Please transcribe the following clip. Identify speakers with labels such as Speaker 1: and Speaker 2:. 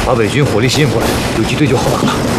Speaker 1: 把伪军火力吸引过来，游击队就好打了。